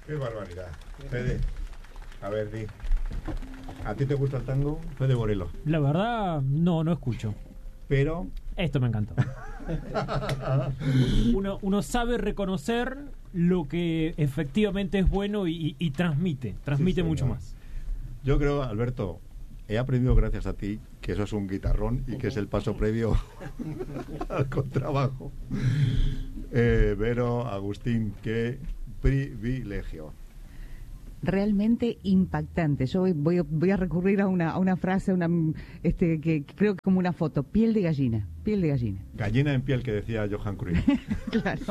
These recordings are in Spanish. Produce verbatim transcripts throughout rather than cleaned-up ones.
Qué barbaridad. Fede, a ver, di. ¿A ti te gusta el tango? Fede Borelo. La verdad, no, no escucho. Pero... Esto me encantó. uno, uno sabe reconocer lo que efectivamente es bueno y, y, y transmite. Transmite sí, mucho más. Yo creo, Alberto, he aprendido gracias a ti que eso es un guitarrón y que es el paso previo al contrabajo. Eh, Vero, Agustín, qué privilegio. Realmente impactante. Yo voy, voy, voy a recurrir a una, a una frase, una, este, que creo que como una foto, piel de gallina, piel de gallina. Gallina en piel, que decía Johan Cruyff. Claro.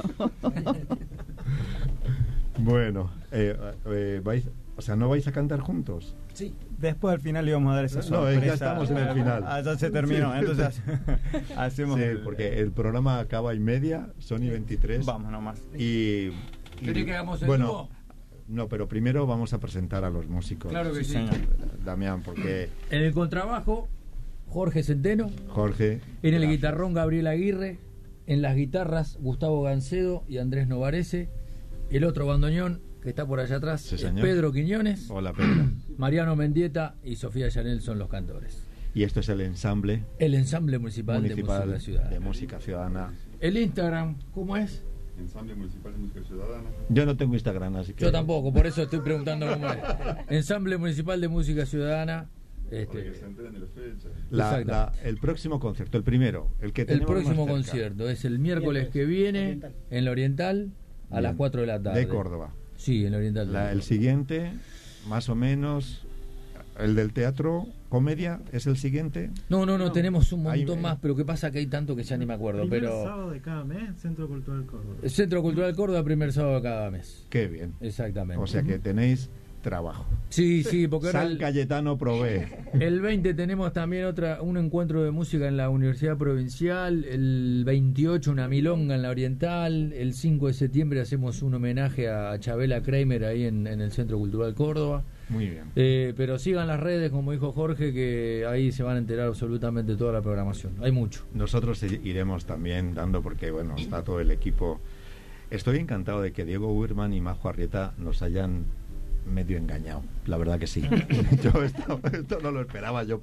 Bueno, eh, eh, vais, o sea, ¿no vais a cantar juntos? Sí. Después al final le íbamos a dar esa sorpresa. No, ya estamos en el final. Ah, ya se terminó, sí. Entonces hacemos sí, el... porque el programa acaba y media, son y veintitrés. Vamos nomás. Y... y ¿Querés que hagamos el bueno, dúo? No, pero primero vamos a presentar a los músicos. Claro que sí, señor. Damián, porque... En el contrabajo, Jorge Centeno. Jorge. En el gracias. guitarrón, Gabriel Aguirre. En las guitarras, Gustavo Gancedo y Andrés Novarese. El otro bandoneón, que está por allá atrás, sí, es señor. Pedro Quiñones. Hola, Pedro. Mariano Mendieta y Sofía Llanel son los cantores. Y esto es el ensamble... El ensamble municipal, municipal de Música Ciudadana. De Música Ciudadana. El Instagram, ¿cómo es? Ensamble Municipal de Música Ciudadana. Yo no tengo Instagram, así que... Yo tampoco, por eso estoy preguntando cómo es. Ensamble Municipal de Música Ciudadana. Este, Para que se enteren de las fechas. La, la, el próximo concierto, el primero, el que el tenemos próximo más cerca, concierto es el miércoles que viene en la Oriental a Bien. las cuatro de la tarde. De Córdoba. Sí, en la Oriental. La, el siguiente, más o menos, el del teatro, comedia, ¿es el siguiente? No, no, no, no, tenemos un montón Ahí, más, pero ¿qué pasa? Que hay tanto que ya ni me acuerdo. Primer pero sábado de cada mes, Centro Cultural Córdoba. El Centro Cultural Córdoba, primer sábado de cada mes. Qué bien. Exactamente. O sea que tenéis trabajo. Sí, sí, porque ahora San el, Cayetano provee. el veinte tenemos también otra un encuentro de música en la Universidad Provincial, el veintiocho una milonga en la Oriental, el cinco de septiembre hacemos un homenaje a Chabela Kramer ahí en, en el Centro Cultural Córdoba. Muy bien. Eh, pero sigan las redes, como dijo Jorge, que ahí se van a enterar absolutamente toda la programación. Hay mucho. Nosotros iremos también dando, porque bueno, está todo el equipo. Estoy encantado de que Diego Uberman y Majo Arrieta nos hayan medio engañado, la verdad que sí. Yo esto, esto no lo esperaba. Yo,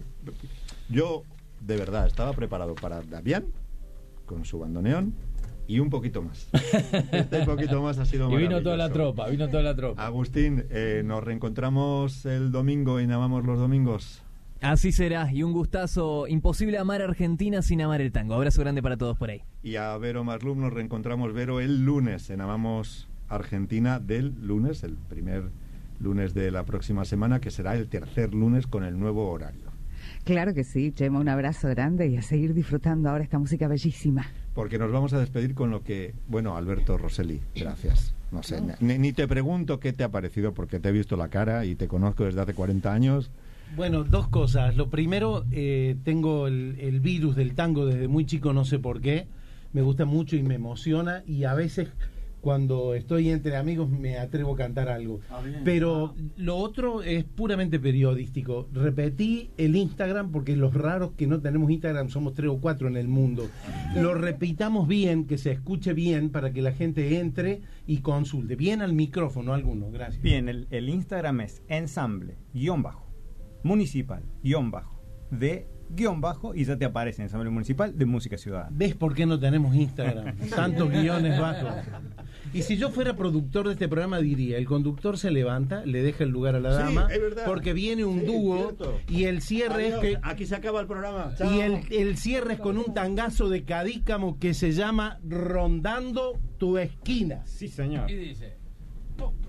yo de verdad estaba preparado para Damián con su bandoneón y un poquito más. Este poquito más ha sido y vino maravilloso. toda la tropa, vino toda la tropa. Agustín, eh, nos reencontramos el domingo y amamos los domingos. Así será, y un gustazo. Imposible amar a Argentina sin amar el tango. Abrazo grande para todos por ahí. Y a Vero Maslum nos reencontramos, Vero, el lunes en Amamos Argentina del lunes, el primer lunes de la próxima semana, que será el tercer lunes con el nuevo horario. Claro que sí, Chema, un abrazo grande y a seguir disfrutando ahora esta música bellísima. Porque nos vamos a despedir con lo que... Bueno, Alberto Rosselli, gracias. No sé, ni, ni te pregunto qué te ha parecido, porque te he visto la cara y te conozco desde hace cuarenta años. Bueno, dos cosas. Lo primero, eh, tengo el, el virus del tango desde muy chico, no sé por qué. Me gusta mucho y me emociona, y a veces cuando estoy entre amigos me atrevo a cantar algo. Ah, pero ah. Lo otro es puramente periodístico. Repetí el Instagram, porque los raros que no tenemos Instagram somos tres o cuatro en el mundo. Lo repitamos bien, que se escuche bien, para que la gente entre y consulte. Bien al micrófono algunos, gracias. Bien, el, el Instagram es ensamble, guión bajo, municipal, guión bajo, de guión bajo, y ya te aparece Ensamble Municipal de Música Ciudadana. ¿Ves por qué no tenemos Instagram? Tantos guiones bajos. Y si yo fuera productor de este programa diría, el conductor se levanta, le deja el lugar a la dama, sí, porque viene un sí, dúo, y el cierre Adiós, es que... aquí se acaba el programa. Chao. Y el, el cierre es con un tangazo de Cadícamo que se llama Rondando tu esquina. Sí, señor. Y dice...